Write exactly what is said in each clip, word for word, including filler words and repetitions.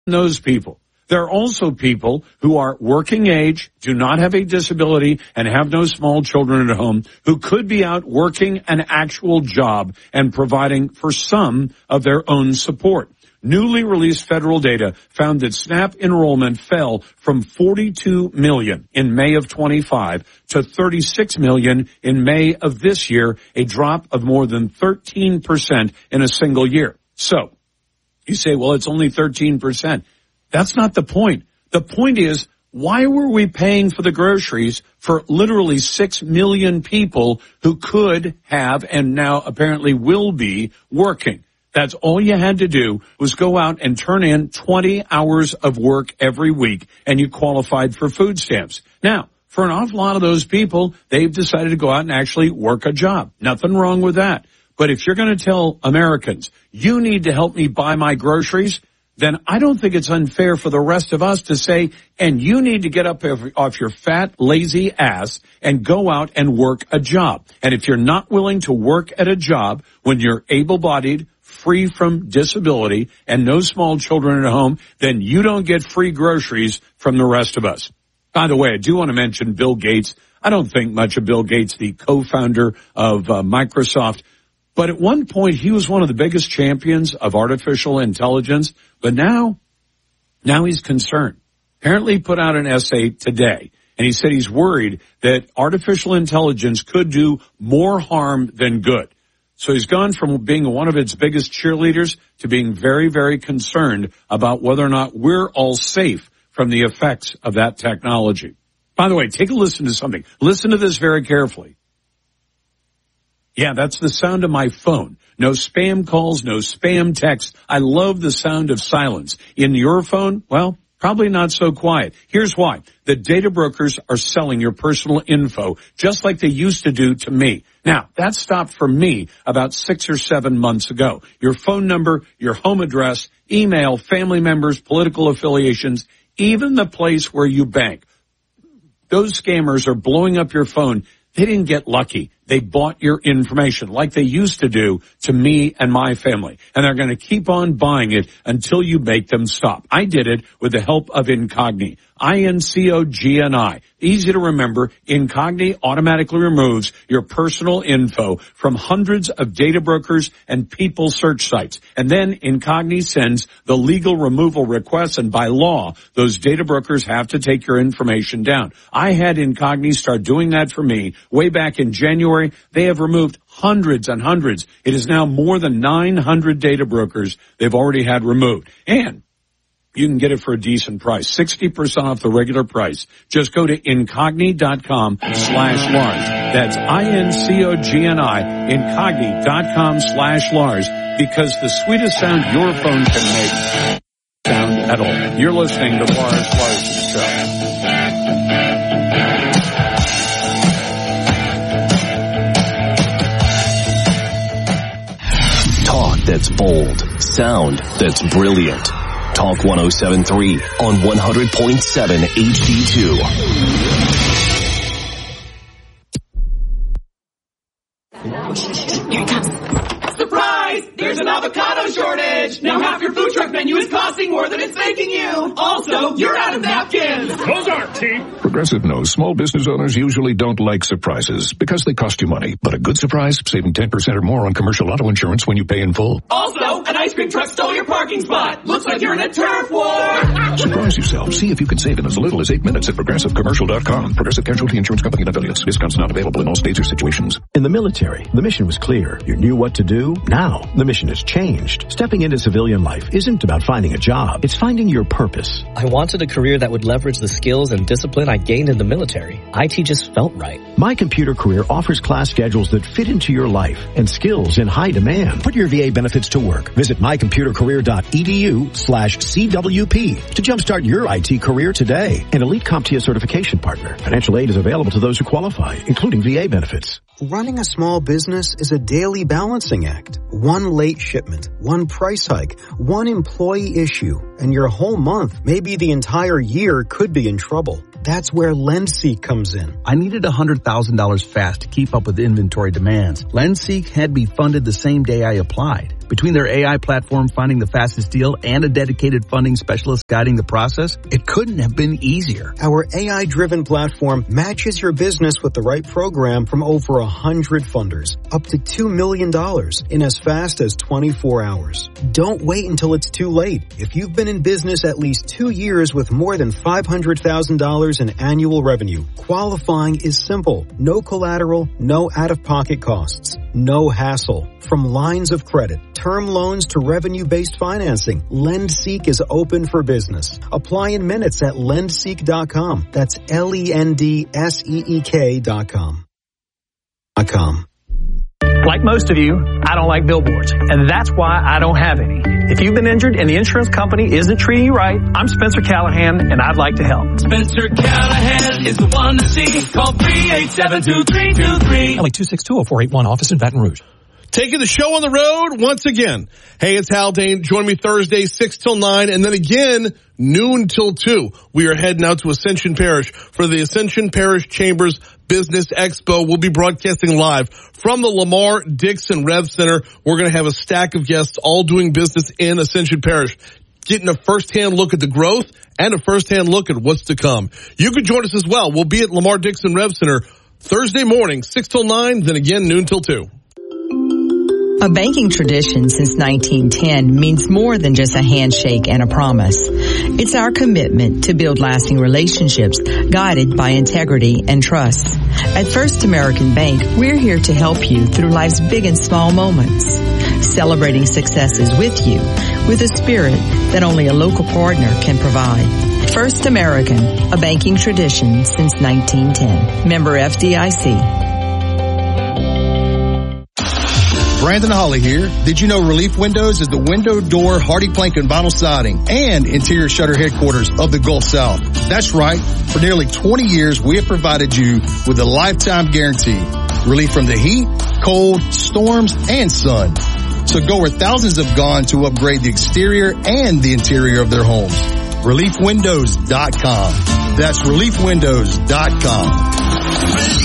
those people. There are also people who are working age, do not have a disability, and have no small children at home who could be out working an actual job and providing for some of their own support. Newly released federal data found that SNAP enrollment fell from forty-two million in May of twenty-five to thirty-six million in May of this year, a drop of more than thirteen percent in a single year. So, you say, well, it's only thirteen percent. That's not the point. The point is, why were we paying for the groceries for literally six million people who could have and now apparently will be working? That's all you had to do was go out and turn in twenty hours of work every week, and you qualified for food stamps. Now, for an awful lot of those people, they've decided to go out and actually work a job. Nothing wrong with that. But if you're going to tell Americans, you need to help me buy my groceries, then I don't think it's unfair for the rest of us to say, and you need to get up off your fat, lazy ass and go out and work a job. And if you're not willing to work at a job when you're able-bodied, free from disability, and no small children at home, then you don't get free groceries from the rest of us. By the way, I do want to mention Bill Gates. I don't think much of Bill Gates, the co-founder of uh, Microsoft. But at one point, he was one of the biggest champions of artificial intelligence. But now, now he's concerned. Apparently he put out an essay today, and he said he's worried that artificial intelligence could do more harm than good. So he's gone from being one of its biggest cheerleaders to being very, very concerned about whether or not we're all safe from the effects of that technology. By the way, take a listen to something. Listen to this very carefully. Yeah, that's the sound of my phone. No spam calls, no spam texts. I love the sound of silence. In your phone, well, probably not so quiet. Here's why. The data brokers are selling your personal info just like they used to do to me. Now, that stopped for me about six or seven months ago. Your phone number, your home address, email, family members, political affiliations, even the place where you bank. Those scammers are blowing up your phone. They didn't get lucky. They bought your information like they used to do to me and my family. And they're going to keep on buying it until you make them stop. I did it with the help of Incogni. I N C O G N I. Easy to remember. Incogni automatically removes your personal info from hundreds of data brokers and people search sites. And then Incogni sends the legal removal requests, and by law, those data brokers have to take your information down. I had Incogni start doing that for me way back in January. They have removed hundreds and hundreds. It is now more than nine hundred data brokers they've already had removed. And you can get it for a decent price, sixty percent off the regular price. Just go to incogni.com slash Lars. That's I-N-C-O-G-N-I, incogni.com slash Lars, because the sweetest sound your phone can make sound at all. You're listening to Lars Larson Show. Talk that's bold, sound that's brilliant. Talk one oh seven point three on one hundred point seven H D two. Here it comes. Surprise! There's an avocado shortage! Now half your food truck menu is costing more than it's making you! Also, you're out of napkins! Those aren't cheap! Progressive knows small business owners usually don't like surprises because they cost you money. But a good surprise, saving ten percent or more on commercial auto insurance when you pay in full. Also, an ice cream truck stole your parking spot! Looks like you're in a turf war! Surprise yourself. See if you can save in as little as eight minutes at progressive commercial dot com. Progressive Casualty Insurance Company and affiliates. Discounts not available in all states or situations. In the military, the mission was clear. You knew what to do. Now, the mission has changed. Stepping into civilian life isn't about finding a job. It's finding your purpose. I wanted a career that would leverage the skills and discipline I gained in the military. I T just felt right. My Computer Career offers class schedules that fit into your life and skills in high demand. Put your V A benefits to work. Visit mycomputercareer.edu slash CWP to jumpstart your I T career today. An elite CompTIA certification partner. Financial aid is available to those who qualify, including V A benefits. Running a small business is a daily balancing act. One late shipment, one price hike, one employee issue, and your whole month, maybe the entire year, could be in trouble. That's where LendSeek comes in. I needed one hundred thousand dollars fast to keep up with inventory demands. LendSeek had me funded the same day I applied. Between their A I platform finding the fastest deal and a dedicated funding specialist guiding the process, it couldn't have been easier. Our A I-driven platform matches your business with the right program from over a hundred funders, up to two million dollars in as fast as twenty-four hours. Don't wait until it's too late. If you've been in business at least two years with more than five hundred thousand dollars in annual revenue, qualifying is simple. No collateral, no out-of-pocket costs, no hassle. From lines of credit, term loans to revenue-based financing, LendSeek is open for business. Apply in minutes at lendseek dot com. That's L E N D S E E K dot com. .com. Like most of you, I don't like billboards, and that's why I don't have any. If you've been injured and the insurance company isn't treating you right, I'm Spencer Callahan, and I'd like to help. Spencer Callahan is the one to see. Call three eight seven two three two three. L A two six two oh four eight one, office in Baton Rouge. Taking the show on the road once again. Hey, it's Haldane. Join me Thursday, six till nine, and then again, noon till two. We are heading out to Ascension Parish for the Ascension Parish Chambers Business Expo. We'll be broadcasting live from the Lamar Dixon Rev Center. We're going to have a stack of guests all doing business in Ascension Parish, getting a first-hand look at the growth and a first-hand look at what's to come. You can join us as well. We'll be at Lamar Dixon Rev Center Thursday morning, six till nine, then again, noon till two. A banking tradition since nineteen ten means more than just a handshake and a promise. It's our commitment to build lasting relationships guided by integrity and trust. At First American Bank, we're here to help you through life's big and small moments, celebrating successes with you with a spirit that only a local partner can provide. First American, a banking tradition since nineteen ten. Member F D I C. Brandon Holly here. Did you know Relief Windows is the window, door, hardy plank, and vinyl siding and interior shutter headquarters of the Gulf South? That's right. For nearly twenty years, we have provided you with a lifetime guarantee. Relief from the heat, cold, storms, and sun. So go where thousands have gone to upgrade the exterior and the interior of their homes. relief windows dot com. That's relief windows dot com.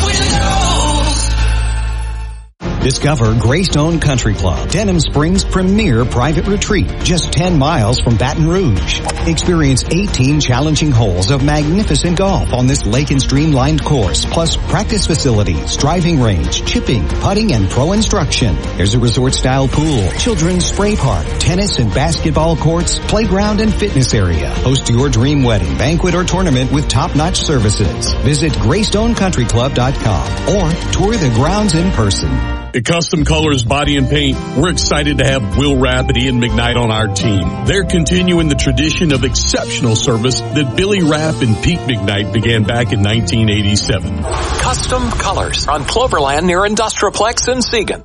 Discover Greystone Country Club, Denham Springs' premier private retreat, just ten miles from Baton Rouge. Experience eighteen challenging holes of magnificent golf on this lake and streamlined course, plus practice facilities, driving range, chipping, putting, and pro instruction. There's a resort-style pool, children's spray park, tennis and basketball courts, playground and fitness area. Host your dream wedding, banquet, or tournament with top-notch services. Visit greystone country club dot com or tour the grounds in person. At Custom Colors Body and Paint, we're excited to have Will Rapp and Ian McKnight on our team. They're continuing the tradition of exceptional service that Billy Rapp and Pete McKnight began back in nineteen eighty-seven. Custom Colors on Cloverland near Industrialplex in Seagan.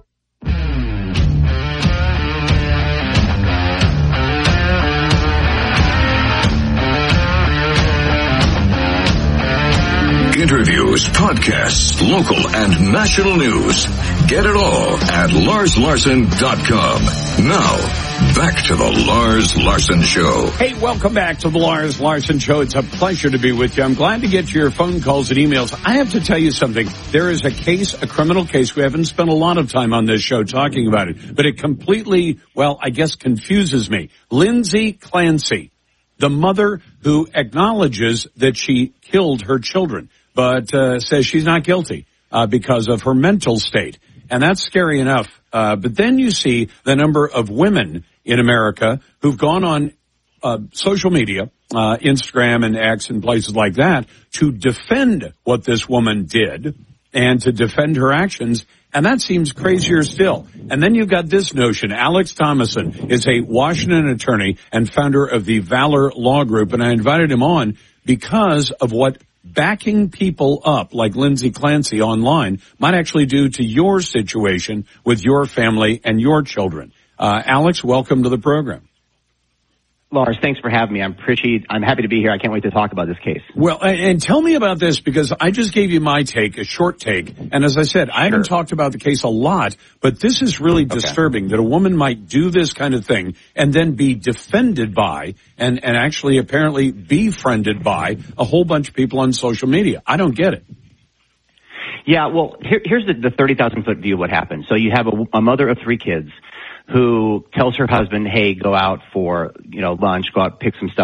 Interviews, podcasts, local and national news. Get it all at lars larson dot com. Now, back to the Lars Larson Show. Hey, welcome back to the Lars Larson Show. It's a pleasure to be with you. I'm glad to get your phone calls and emails. I have to tell you something. There is a case, a criminal case. We haven't spent a lot of time on this show talking about it, but it completely, well, I guess confuses me. Lindsay Clancy, the mother who acknowledges that she killed her children, but uh, says she's not guilty uh, because of her mental state. And that's scary enough. Uh, but then you see the number of women in America who've gone on uh, social media, uh, Instagram and X and places like that, to defend what this woman did and to defend her actions. And that seems crazier still. And then you've got this notion. Alex Thomason is a Washington attorney and founder of the Valor Law Group. And I invited him on because of what backing people up like Lindsay Clancy online might actually do to your situation with your family and your children. Uh, Alex, welcome to the program. Lars, thanks for having me. I'm appreciate. I'm happy to be here. I can't wait to talk about this case. Well, and, and tell me about this, because I just gave you my take, a short take. And as I said, I haven't talked about the case a lot, but this is really okay. disturbing that a woman might do this kind of thing and then be defended by and, and actually apparently befriended by a whole bunch of people on social media. I don't get it. Yeah, well, here, here's the, the thirty thousand foot view of what happened. So you have a, a mother of three kids who tells her husband, hey, go out for, you know, lunch, go out, pick some stuff